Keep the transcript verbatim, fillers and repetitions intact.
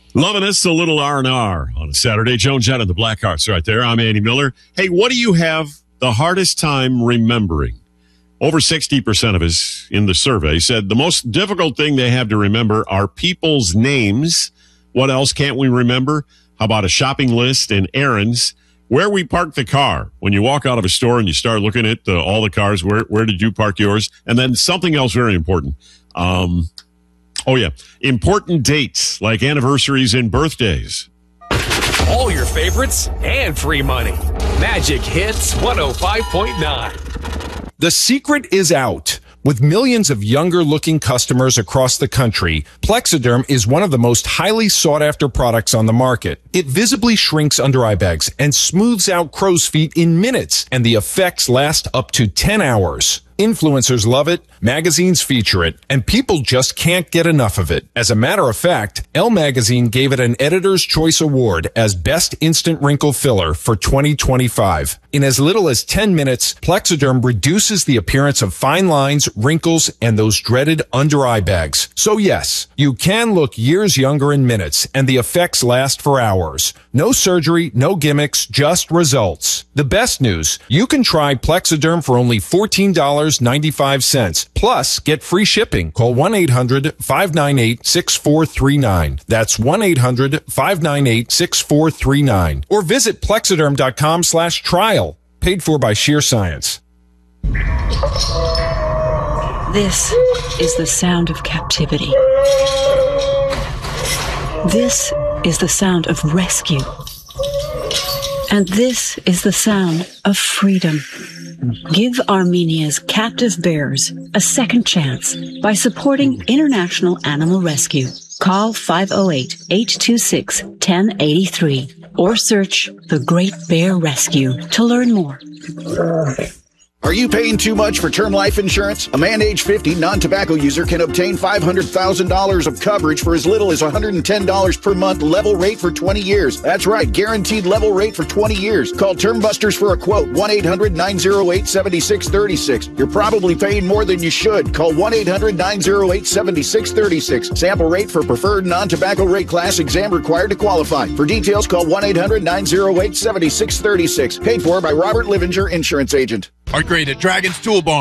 Loving us a little R and R on a Saturday. Joan Jett and the Blackhearts right there. I'm Andy Miller. Hey, what do you have the hardest time remembering? Over sixty percent of us in the survey said the most difficult thing they have to remember are people's names. What else can't we remember? How about a shopping list and errands? Where we park the car. When you walk out of a store and you start looking at the, all the cars, where, where did you park yours? And then something else very important. Um, oh, yeah. Important dates like anniversaries and birthdays. All your favorites and free money. Magic Hits one oh five point nine. The secret is out. With millions of younger-looking customers across the country, Plexiderm is one of the most highly sought-after products on the market. It visibly shrinks under-eye bags and smooths out crow's feet in minutes, and the effects last up to ten hours. Influencers love it, magazines feature it, and people just can't get enough of it. As a matter of fact, Elle Magazine gave it an Editor's Choice Award as Best Instant Wrinkle Filler for twenty twenty-five. In as little as ten minutes, Plexiderm reduces the appearance of fine lines, wrinkles, and those dreaded under-eye bags. So yes, you can look years younger in minutes, and the effects last for hours. No surgery, no gimmicks, just results. The best news, you can try Plexiderm for only fourteen dollars and ninety-five cents. Plus, get free shipping. Call one eight hundred five nine eight six four three nine. That's one eight hundred five nine eight six four three nine. Or visit plexiderm.com slash trial. Paid for by Sheer Science. This is the sound of captivity. This is the sound of rescue. And this is the sound of freedom. Give Armenia's captive bears a second chance by supporting International Animal Rescue. Call five oh eight, eight two six, one oh eight three or search The Great Bear Rescue to learn more. Are you paying too much for term life insurance? A man age fifty, non-tobacco user can obtain five hundred thousand dollars of coverage for as little as one hundred ten dollars per month, level rate for twenty years. That's right, guaranteed level rate for twenty years. Call Term Busters for a quote, one eight hundred nine oh eight seven six three six. You're probably paying more than you should. Call one eight hundred nine oh eight seven six three six. Sample rate for preferred non-tobacco rate class, exam required to qualify. For details, call one eight hundred nine oh eight seven six three six. Paid for by Robert Livinger, Insurance Agent. Art Grade at Dragon's Tool Barn.